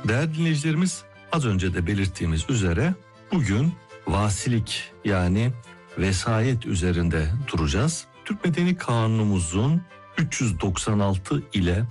Değerli dinleyicilerimiz, az önce de belirttiğimiz üzere bugün vasilik yani vesayet üzerinde duracağız. Türk Medeni Kanunumuzun 396 ile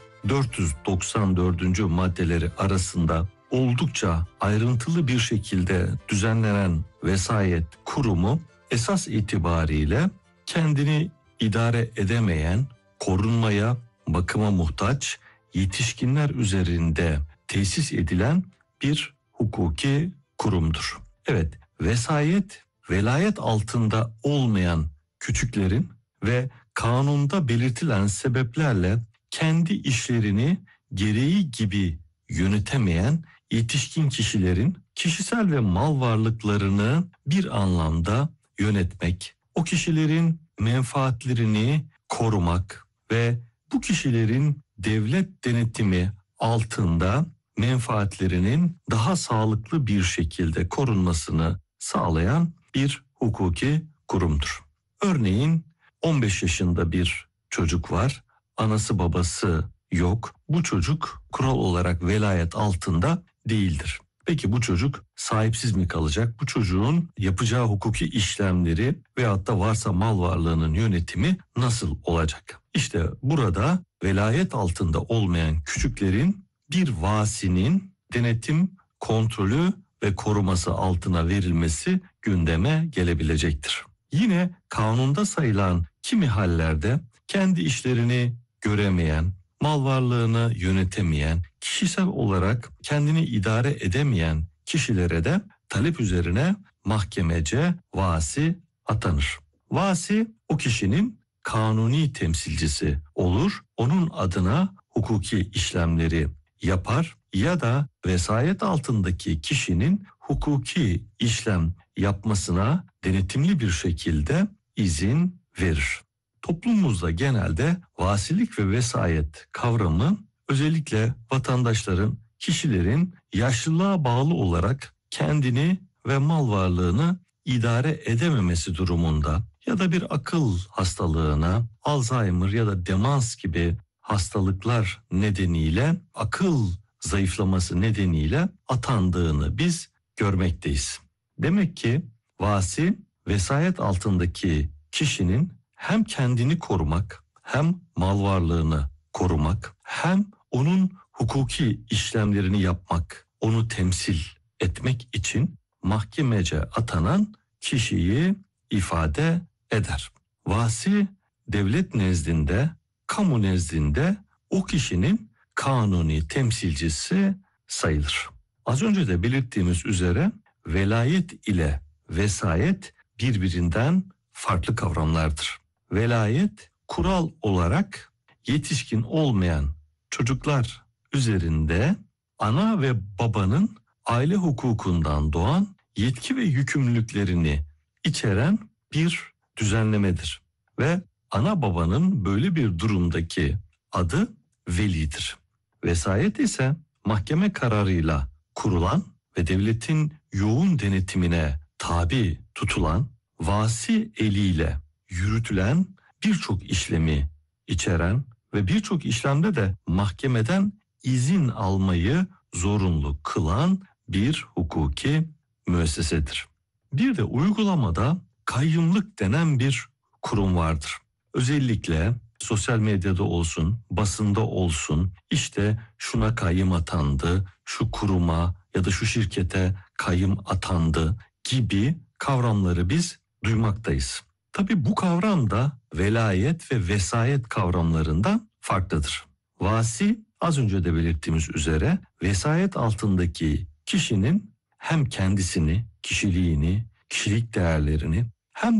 494. maddeleri arasında oldukça ayrıntılı bir şekilde düzenlenen vesayet kurumu esas itibariyle kendini idare edemeyen, korunmaya, bakıma muhtaç yetişkinler üzerinde tesis edilen bir hukuki kurumdur. Evet, vesayet, velayet altında olmayan küçüklerin ve kanunda belirtilen sebeplerle kendi işlerini gereği gibi yönetemeyen yetişkin kişilerin kişisel ve mal varlıklarını bir anlamda yönetmek, o kişilerin menfaatlerini korumak ve bu kişilerin devlet denetimi altında menfaatlerinin daha sağlıklı bir şekilde korunmasını sağlayan bir hukuki kurumdur. Örneğin 15 yaşında bir çocuk var, anası babası yok. Bu çocuk kural olarak velayet altında değildir. Peki bu çocuk sahipsiz mi kalacak? Bu çocuğun yapacağı hukuki işlemleri veyahut da varsa mal varlığının yönetimi nasıl olacak? İşte burada velayet altında olmayan küçüklerin bir vasinin denetim, kontrolü ve koruması altına verilmesi gündeme gelebilecektir. Yine kanunda sayılan kimi hallerde kendi işlerini göremeyen, mal varlığını yönetemeyen, kişisel olarak kendini idare edemeyen kişilere de talep üzerine mahkemece vasi atanır. Vasi o kişinin kanuni temsilcisi olur, onun adına hukuki işlemleri yapar ya da vesayet altındaki kişinin hukuki işlem yapmasına denetimli bir şekilde izin verir. Toplumumuzda genelde vasilik ve vesayet kavramı özellikle vatandaşların, kişilerin yaşlılığa bağlı olarak kendini ve mal varlığını idare edememesi durumunda ya da bir akıl hastalığına, Alzheimer ya da demans gibi hastalıklar nedeniyle, akıl zayıflaması nedeniyle atandığını biz görmekteyiz. Demek ki vasi vesayet altındaki kişinin hem kendini korumak, hem mal varlığını korumak, hem onun hukuki işlemlerini yapmak, onu temsil etmek için mahkemece atanan kişiyi ifade eder. Vasi devlet nezdinde, kamu nezdinde o kişinin kanuni temsilcisi sayılır. Az önce de belirttiğimiz üzere velayet ile vesayet birbirinden farklı kavramlardır. Velayet kural olarak yetişkin olmayan çocuklar üzerinde ana ve babanın aile hukukundan doğan yetki ve yükümlülüklerini içeren bir düzenlemedir. Ve ana babanın böyle bir durumdaki adı velidir. Vesayet ise mahkeme kararıyla kurulan ve devletin yoğun denetimine tabi tutulan, vasi eliyle yürütülen birçok işlemi içeren ve birçok işlemde de mahkemeden izin almayı zorunlu kılan bir hukuki müessesedir. Bir de uygulamada kayyımlık denen bir kurum vardır. Özellikle sosyal medyada olsun, basında olsun, işte şuna kayyım atandı, şu kuruma ya da şu şirkete kayyım atandı gibi kavramları biz duymaktayız. Tabii bu kavram da velayet ve vesayet kavramlarından farklıdır. Vasi az önce de belirttiğimiz üzere vesayet altındaki kişinin hem kendisini, kişiliğini, kişilik değerlerini